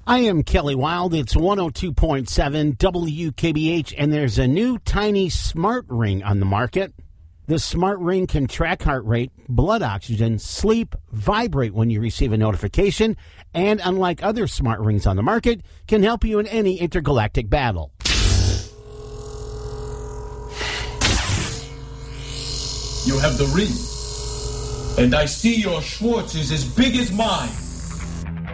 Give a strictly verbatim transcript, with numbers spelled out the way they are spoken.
I am Kelly Wild. It's one oh two point seven W K B H, and there's a new tiny smart ring on the market. The smart ring can track heart rate, blood oxygen, sleep, vibrate when you receive a notification, and unlike other smart rings on the market, can help you in any intergalactic battle. You have the ring, and I see your Schwartz is as big as mine.